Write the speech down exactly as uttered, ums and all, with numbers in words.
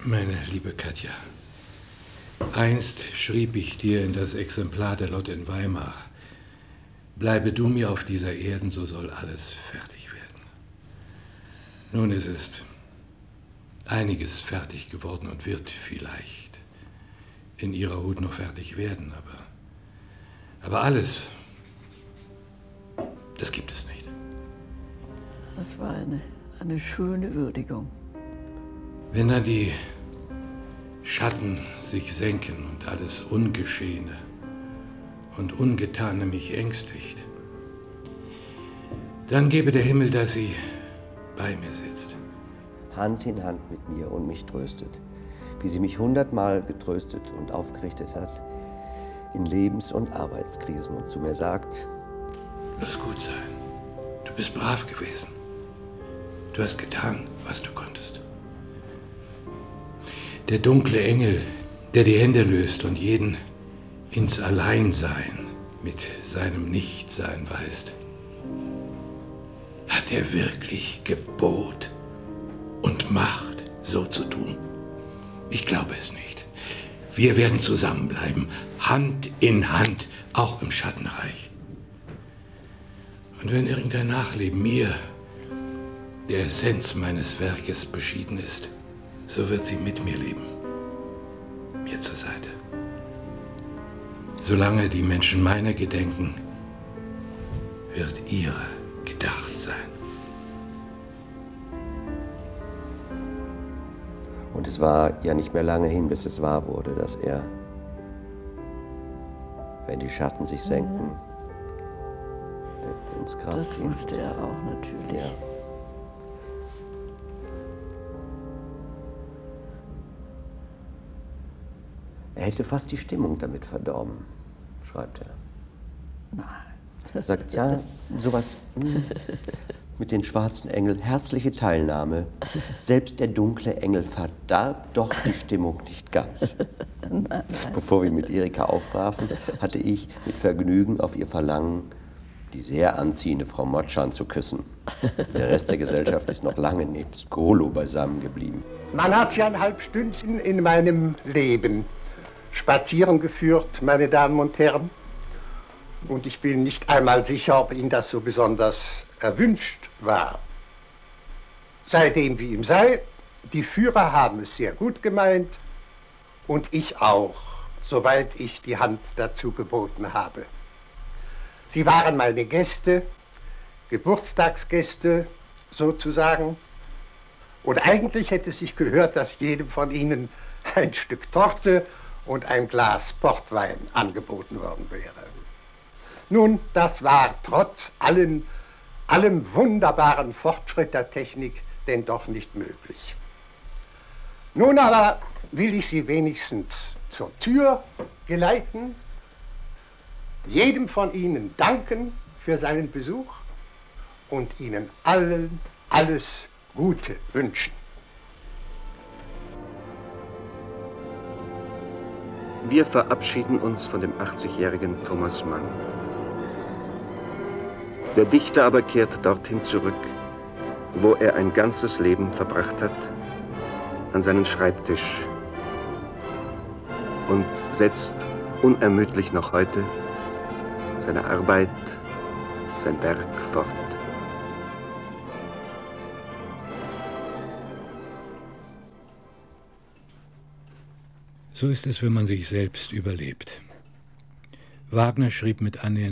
Meine liebe Katja, einst schrieb ich dir in das Exemplar der Lotte in Weimar: Bleibe du mir auf dieser Erden, so soll alles fertig werden. Nun ist es einiges fertig geworden und wird vielleicht in ihrer Hut noch fertig werden, aber, aber alles, das gibt es nicht. Das war eine, eine schöne Würdigung. Wenn dann die Schatten sich senken und alles Ungeschehene und Ungetane mich ängstigt, dann gebe der Himmel, dass sie bei mir sitzt. Hand in Hand mit mir und mich tröstet, wie sie mich hundertmal getröstet und aufgerichtet hat in Lebens- und Arbeitskrisen und zu mir sagt: Lass gut sein. Du bist brav gewesen. Du hast getan, was du konntest. Der dunkle Engel, der die Hände löst und jeden ins Alleinsein mit seinem Nichtsein weist, hat er wirklich Gebot und Macht, so zu tun? Ich glaube es nicht. Wir werden zusammenbleiben, Hand in Hand, auch im Schattenreich. Und wenn irgendein Nachleben mir, der Essenz meines Werkes, beschieden ist, so wird sie mit mir leben, mir zur Seite. Solange die Menschen meiner gedenken, wird ihre gedacht sein. Und es war ja nicht mehr lange hin, bis es wahr wurde, dass er, wenn die Schatten sich senken, mhm. ins Grab Das gehen wusste würde. er auch natürlich. Ja. Er hätte fast die Stimmung damit verdorben, schreibt er. Nein. Er sagt, ja, sowas mh, mit den schwarzen Engeln, herzliche Teilnahme. Selbst der dunkle Engel verdarb doch die Stimmung nicht ganz. Nein, nein. Bevor wir mit Erika aufbrachen, hatte ich mit Vergnügen auf ihr Verlangen, die sehr anziehende Frau Motschan zu küssen. Der Rest der Gesellschaft ist noch lange nebst Golo beisammen geblieben. Man hat sie ein halb Stündchen in meinem Leben spazieren geführt, meine Damen und Herren. Und ich bin nicht einmal sicher, ob Ihnen das so besonders erwünscht war. Sei dem wie ihm sei, die Führer haben es sehr gut gemeint und ich auch, soweit ich die Hand dazu geboten habe. Sie waren meine Gäste, Geburtstagsgäste sozusagen. Und eigentlich hätte es sich gehört, dass jedem von Ihnen ein Stück Torte und ein Glas Portwein angeboten worden wäre. Nun, das war trotz allen, allem wunderbaren Fortschritt der Technik denn doch nicht möglich. Nun aber will ich Sie wenigstens zur Tür geleiten, jedem von Ihnen danken für seinen Besuch und Ihnen allen alles Gute wünschen. Wir verabschieden uns von dem achtzigjährigen Thomas Mann. Der Dichter aber kehrt dorthin zurück, wo er ein ganzes Leben verbracht hat, an seinen Schreibtisch und setzt unermüdlich noch heute seine Arbeit, sein Werk fort. So ist es, wenn man sich selbst überlebt. Wagner schrieb mit annähernd